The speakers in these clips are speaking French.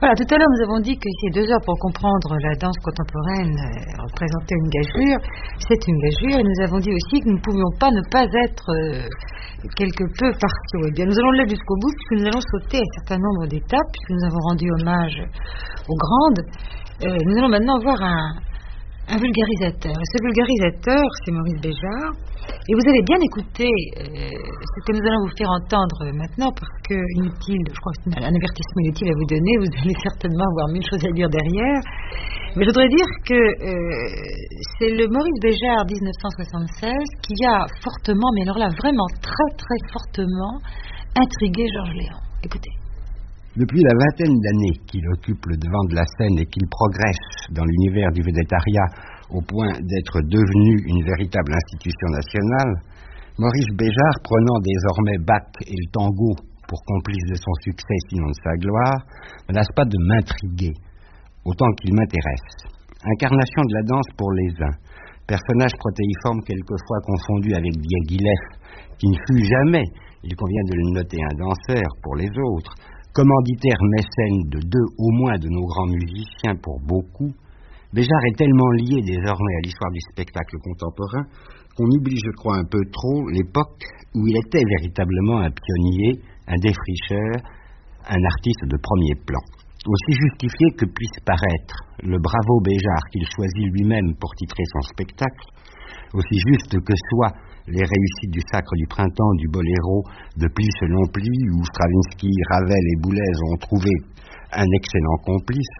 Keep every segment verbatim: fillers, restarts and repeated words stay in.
Voilà, tout à l'heure nous avons dit que ces deux heures pour comprendre la danse contemporaine euh, représentait une gageure, c'est une gageure, et nous avons dit aussi que nous ne pouvions pas ne pas être euh, quelque peu partout. Eh bien, nous allons le jusqu'au bout, puisque nous allons sauter un certain nombre d'étapes, puisque nous avons rendu hommage aux grandes. Euh, nous allons maintenant voir un, un vulgarisateur. Ce vulgarisateur, c'est Maurice Béjart, et vous allez bien écouter euh, ce que nous allons vous faire entendre maintenant, parce que inutile, je crois que c'est un avertissement inutile à vous donner, vous allez certainement avoir mille choses à dire derrière. Mais je voudrais dire que euh, c'est le Maurice Béjart dix-neuf cent soixante-seize qui a fortement, mais alors là vraiment très très fortement, intrigué Georges Léon. Écoutez. Depuis la vingtaine d'années qu'il occupe le devant de la scène et qu'il progresse dans l'univers du védettariat au point d'être devenu une véritable institution nationale, Maurice Béjart, prenant désormais Bach et le tango pour complice de son succès sinon de sa gloire, ne lasse pas de m'intriguer, autant qu'il m'intéresse. Incarnation de la danse pour les uns, personnage protéiforme quelquefois confondu avec Diaghilev, qui ne fut jamais, il convient de le noter, un danseur pour les autres, commanditaire mécène de deux au moins de nos grands musiciens pour beaucoup, Béjart est tellement lié désormais à l'histoire du spectacle contemporain qu'on oublie, je crois, un peu trop l'époque où il était véritablement un pionnier, un défricheur, un artiste de premier plan. Aussi justifié que puisse paraître le bravo Béjart qu'il choisit lui-même pour titrer son spectacle, aussi juste que soient les réussites du Sacre du Printemps, du Boléro, de Pli selon Pli, où Stravinsky, Ravel et Boulez ont trouvé un excellent complice,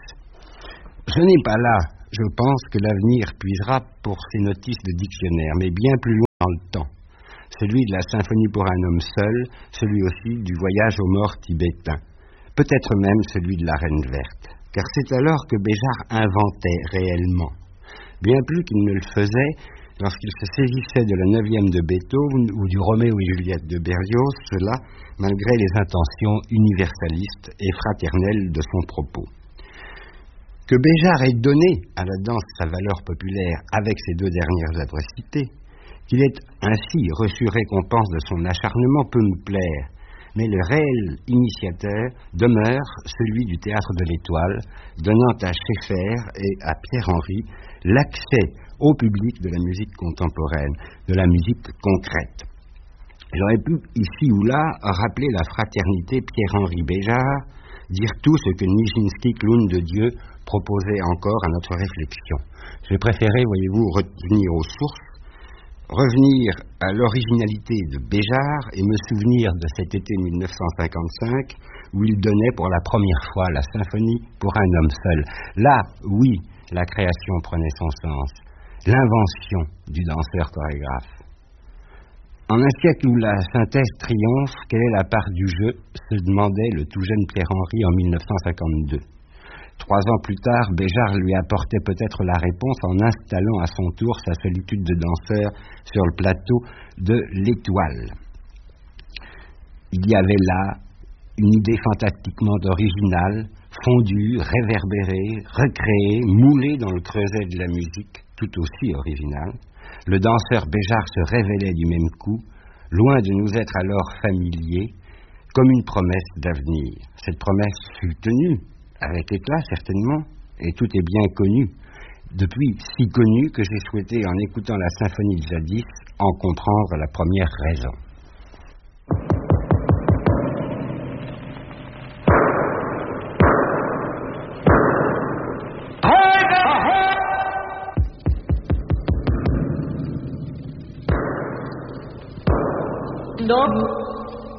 ce n'est pas là, je pense, que l'avenir puisera pour ces notices de dictionnaire, mais bien plus loin dans le temps. Celui de la symphonie pour un homme seul, celui aussi du voyage aux morts tibétains, peut-être même celui de la Reine verte, car c'est alors que Béjart inventait réellement, bien plus qu'il ne le faisait lorsqu'il se saisissait de la neuvième de Beethoven ou du Roméo et Juliette de Berlioz, cela malgré les intentions universalistes et fraternelles de son propos. Que Béjart ait donné à la danse sa valeur populaire avec ces deux dernières adversités, qu'il ait ainsi reçu récompense de son acharnement peut nous plaire, mais le réel initiateur demeure celui du Théâtre de l'Étoile, donnant à Schaeffer et à Pierre-Henry l'accès au public de la musique contemporaine, de la musique concrète. J'aurais pu, ici ou là, rappeler la fraternité Pierre-Henry Béjart, dire tout ce que Nijinsky, clown de Dieu, proposait encore à notre réflexion. J'ai préféré, voyez-vous, revenir aux sources, revenir à l'originalité de Béjart et me souvenir de cet été mille neuf cent cinquante-cinq où il donnait pour la première fois la symphonie pour un homme seul. Là, oui, la création prenait son sens, l'invention du danseur chorégraphe. En un siècle où la synthèse triomphe, quelle est la part du jeu, se demandait le tout jeune Pierre-Henry en mille neuf cent cinquante-deux. Trois ans plus tard, Béjart lui apportait peut-être la réponse en installant à son tour sa solitude de danseur sur le plateau de l'Étoile. Il y avait là une idée fantastiquement originale, fondue, réverbérée, recréée, moulée dans le creuset de la musique, tout aussi originale. Le danseur Béjart se révélait du même coup, loin de nous être alors familier, comme une promesse d'avenir. Cette promesse fut tenue, avec éclat certainement, et tout est bien connu. Depuis si connu que j'ai souhaité, en écoutant la symphonie de jadis, en comprendre la première raison. Non.